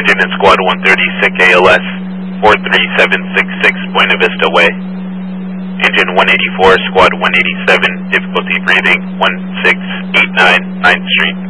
engine in Squad 130, SIC ALS, 43766 Buena Vista Way. Engine 184, Squad 187, difficulty breathing, 1689 9th Street.